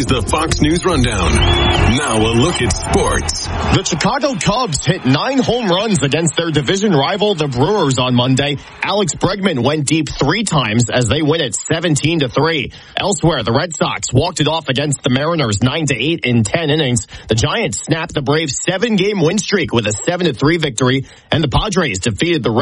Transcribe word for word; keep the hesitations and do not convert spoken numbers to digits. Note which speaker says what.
Speaker 1: is the Fox News Rundown. Now a look at sports.
Speaker 2: The Chicago Cubs hit nine home runs against their division rival, the Brewers, on Monday. Alex Bregman went deep three times as they win at seventeen to three. Elsewhere, the Red Sox walked it off against the Mariners nine to eight in ten innings. The Giants snapped the Braves' seven-game win streak with a seven to three victory, and the Padres defeated the